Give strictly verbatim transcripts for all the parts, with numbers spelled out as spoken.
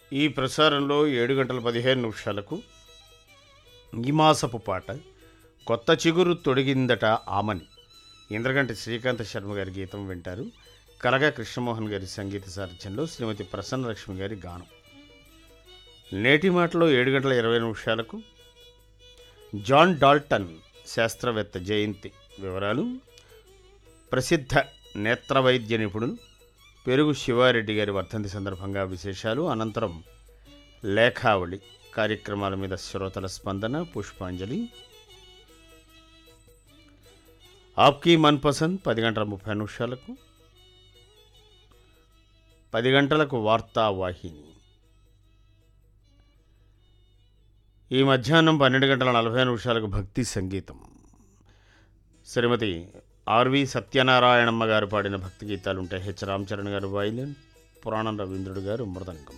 ఈ ప్రసారంలో ఏడు గంటల పదిహేను నిమిషాలకు ఈ మాసపు పాట కొత్త చిగురు తొడిగిందట ఆమని ఇంద్రగంటి శ్రీకాంత శర్మ గారి గీతం వింటారు. కలగా కృష్ణమోహన్ గారి సంగీత సారథ్యంలో శ్రీమతి ప్రసన్నలక్ష్మి గారి గానం. నేటి మాటలో ఏడు గంటల ఇరవై నిమిషాలకు జాన్ డాల్టన్ శాస్త్రవేత్త జయంతి వివరాలు, ప్రసిద్ధ నేత్రవైద్య నిపుణులు పెరుగు శివారెడ్డి గారి వర్ధంతి సందర్భంగా విశేషాలు, అనంతరం లేఖావళి కార్యక్రమాల మీద శ్రోతల స్పందన, పుష్పాంజలి. ఆప్కీ మన్పసంద్ పది గంటల ముప్పై నిమిషాలకు, పది గంటలకు వార్తావాహిని. ఈ మధ్యాహ్నం పన్నెండు గంటల నలభై నిమిషాలకు భక్తి సంగీతం. శ్రీమతి ఆర్వి సత్యనారాయణమ్మ గారు పాడిన భక్తి గీతాలు ఉంటాయి. హెచ్ రామచరణ్ గారు వైలిన్, పురాణం రవీంద్రుడు గారు మృదంగం.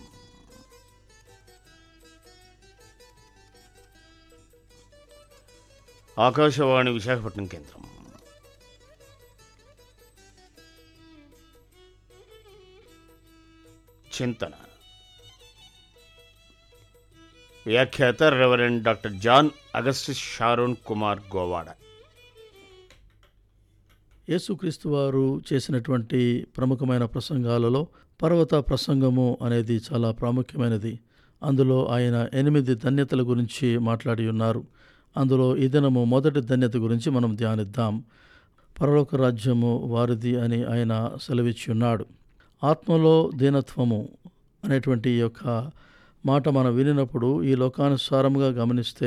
ఆకాశవాణి విశాఖపట్నం కేంద్రం. చింతన, వ్యాఖ్యాత reverend doctor John అగస్టిస్ Sharon Kumar Govada. యేసుక్రీస్తు వారు చేసినటువంటి ప్రముఖమైన ప్రసంగాలలో పర్వత ప్రసంగము అనేది చాలా ప్రాముఖ్యమైనది. అందులో ఆయన ఎనిమిది ధన్యతల గురించి మాట్లాడి ఉన్నారు. అందులో ఈ దినము మొదటి ధన్యత గురించి మనం ధ్యానిద్దాం. పరలోక రాజ్యము వారిది అని ఆయన సెలవిచ్చి ఉన్నాడు. ఆత్మలో దీనత్వము అనేటువంటి ఈ యొక్క మాట మనం వినినప్పుడు ఈ లోకానుసారముగా గమనిస్తే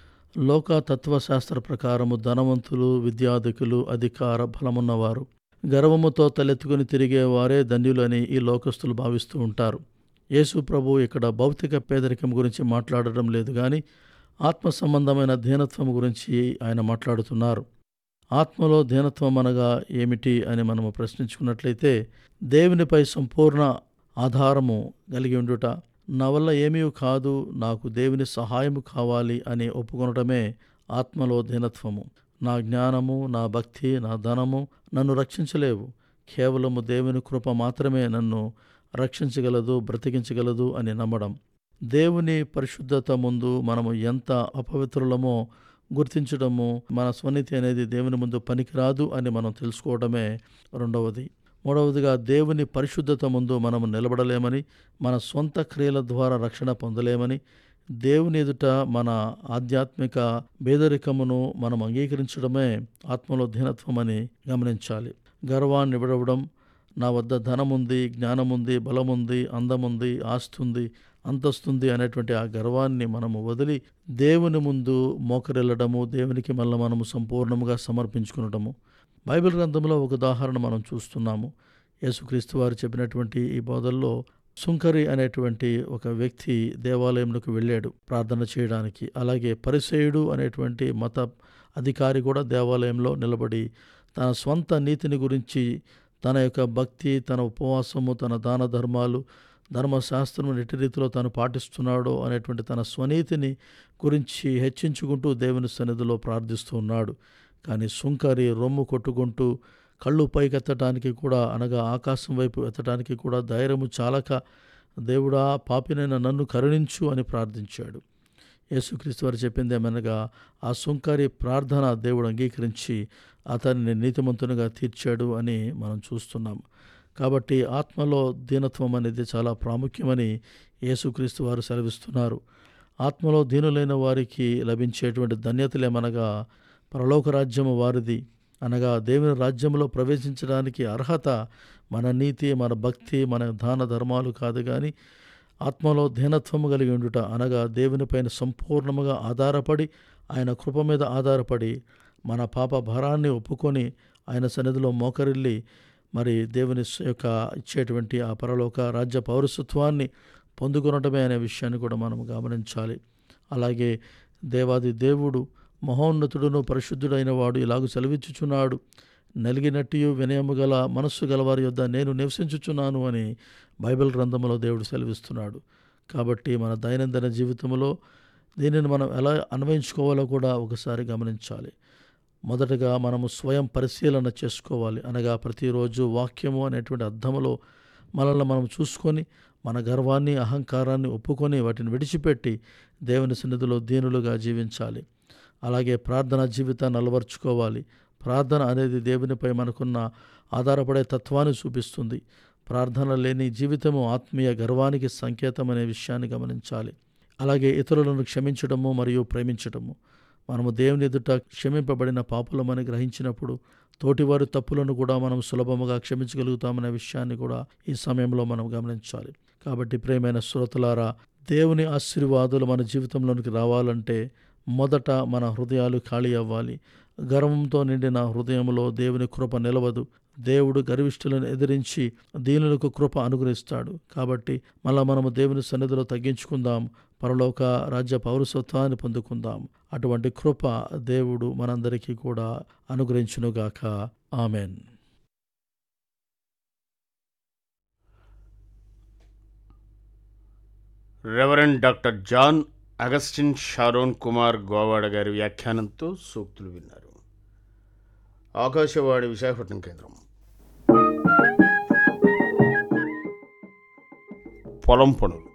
లోక తత్వశాస్త్ర ప్రకారము ధనవంతులు, విద్యాధికులు, అధికార బలమున్నవారు, గర్వముతో తలెత్తుకుని తిరిగేవారే ధన్యులని ఈ లోకస్తులు భావిస్తూ ఉంటారు. యేసు ప్రభు ఇక్కడ భౌతిక పేదరికం గురించి మాట్లాడడం లేదు, కానీ ఆత్మ సంబంధమైన దీనత్వం గురించి ఆయన మాట్లాడుతున్నారు. ఆత్మలో దీనత్వం అనగా ఏమిటి అని మనము ప్రశ్నించుకున్నట్లయితే, దేవునిపై సంపూర్ణ ఆధారము కలిగి ఉండుట, నా వల్ల ఏమీ కాదు, నాకు దేవుని సహాయము కావాలి అని ఒప్పుకొనటమే ఆత్మలో దీనత్వము. నా జ్ఞానము, నా భక్తి, నా ధనము నన్ను రక్షించలేవు, కేవలము దేవుని కృప మాత్రమే నన్ను రక్షించగలదు, బ్రతికించగలదు అని నమ్మడం. దేవుని పరిశుద్ధత ముందు మనము ఎంత అపవిత్రులమో గుర్తించడము, మన స్వనీతి అనేది దేవుని ముందు పనికిరాదు అని మనం తెలుసుకోవడమే రెండవది. మూడవదిగా, దేవుని పరిశుద్ధత ముందు మనము నిలబడలేమని, మన సొంత క్రియల ద్వారా రక్షణ పొందలేమని, దేవుని ఎదుట మన ఆధ్యాత్మిక పేదరికమును మనం అంగీకరించడమే ఆత్మలో దీనత్వం అని గమనించాలి. గర్వాన్ని విడవడం, నా వద్ద ధనముంది, జ్ఞానముంది, బలముంది, అందముంది, ఆస్తుంది, అంతస్తుంది అనేటువంటి ఆ గర్వాన్ని మనము వదిలి దేవుని ముందు మోకరిల్లడము, దేవునికి మళ్ళీ మనము సంపూర్ణముగా సమర్పించుకునడము. బైబిల్ గ్రంథంలో ఒక ఉదాహరణ మనం చూస్తున్నాము. యేసుక్రీస్తు వారు చెప్పినటువంటి ఈ బోధల్లో సుంకరి అనేటువంటి ఒక వ్యక్తి దేవాలయంలోకి వెళ్ళాడు ప్రార్థన చేయడానికి. అలాగే పరిసయ్యుడు అనేటువంటి మత అధికారి కూడా దేవాలయంలో నిలబడి తన స్వంత నీతిని గురించి, తన యొక్క భక్తి, తన ఉపవాసము, తన దాన ధర్మాలు, ధర్మశాస్త్రం ఎట్టి రీతిలో తాను పాటిస్తున్నాడో అనేటువంటి తన స్వనీతిని గురించి హెచ్చించుకుంటూ దేవుని సన్నిధిలో ప్రార్థిస్తూ ఉన్నాడు. కానీ సుంకరి రొమ్ము కొట్టుకుంటూ కళ్ళు పైకెత్తడానికి కూడా, అనగా ఆకాశం వైపు ఎత్తడానికి కూడా ధైర్యము చాలక, దేవుడా, పాపినైన నన్ను కరుణించు అని ప్రార్థించాడు. యేసుక్రీస్తు వారు చెప్పింది ఏమనగా, ఆ సుంకరి ప్రార్థన దేవుడు అంగీకరించి అతన్ని నీతిమంతునిగా తీర్చాడు అని మనం చూస్తున్నాం. కాబట్టి ఆత్మలో దీనత్వం అనేది చాలా ప్రాముఖ్యమని యేసుక్రీస్తు వారు సెలవిస్తున్నారు. ఆత్మలో దీనులైన వారికి లభించేటువంటి ధన్యతలేమనగా, పరలోక రాజ్యము వారిది, అనగా దేవుని రాజ్యంలో ప్రవేశించడానికి అర్హత మన నీతి, మన భక్తి, మన దాన ధర్మాలు కాదు, కానీ ఆత్మలో దీనత్వము కలిగి ఉండుట, అనగా దేవునిపైన సంపూర్ణముగా ఆధారపడి, ఆయన కృప మీద ఆధారపడి, మన పాప భారాన్ని ఒప్పుకొని ఆయన సన్నిధిలో మోకరిల్లి మరి దేవుని యొక్క ఇచ్చేటువంటి ఆ పరలోక రాజ్య పౌరసత్వాన్ని పొందుకొనటమే అనే విషయాన్ని కూడా మనం గమనించాలి. అలాగే దేవాది దేవుడు మహోన్నతుడును పరిశుద్ధుడైన వాడు ఇలాగూ సెలవిచ్చుచున్నాడు, నలిగినట్టు వినయము గల మనస్సు గలవారి యొద్ద నేను నివసించుచున్నాను అని బైబిల్ గ్రంథంలో దేవుడు సెలవిస్తున్నాడు. కాబట్టి మన దైనందిన జీవితంలో దీనిని మనం ఎలా అన్వయించుకోవాలో కూడా ఒకసారి గమనించాలి. మొదటగా మనము స్వయం పరిశీలన చేసుకోవాలి. అనగా ప్రతిరోజు వాక్యము అనేటువంటి అర్థములో మనల్ని మనం చూసుకొని మన గర్వాన్ని అహంకారాన్ని ఒప్పుకొని వాటిని విడిచిపెట్టి దేవుని సన్నిధిలో దీనులుగా జీవించాలి. అలాగే ప్రార్థనా జీవితాన్ని అలవర్చుకోవాలి. ప్రార్థన అనేది దేవునిపై మనకున్న ఆధారపడే తత్వాన్ని చూపిస్తుంది. ప్రార్థన లేని జీవితము ఆత్మీయ గర్వానికి సంకేతం అనే విషయాన్ని గమనించాలి. అలాగే ఇతరులను క్షమించడము మరియు ప్రేమించడము. మనము దేవుని ఎదుట క్షమింపబడిన పాపులమని గ్రహించినప్పుడు తోటివారి తప్పులను కూడా మనం సులభముగా క్షమించగలుగుతామనే విషయాన్ని కూడా ఈ సమయంలో మనం గమనించాలి. కాబట్టి ప్రియమైన శ్రోతలారా, దేవుని ఆశీర్వాదాలు మన జీవితంలోనికి రావాలంటే మొదట మన హృదయాలు ఖాళీ అవ్వాలి. గర్వంతో నిండిన హృదయంలో దేవుని కృప నిలవదు. దేవుడు గర్విష్ఠులను ఎదిరించి దీనులకు కృప అనుగ్రహిస్తాడు. కాబట్టి మళ్ళా మనము దేవుని సన్నిధిలో తగ్గించుకుందాం, పరలోక రాజ్య పౌరసత్వాన్ని పొందుకుందాం. అటువంటి కృప దేవుడు మనందరికీ కూడా అనుగ్రహించునుగాక. Amen. Reverend doctor John Augustine Sharon Kumar Govada గారి వ్యాఖ్యానంతో సూక్తులు విన్నారు. ఆకాశవాణి విశాఖపట్నం కేంద్రం. పొలం పనులు.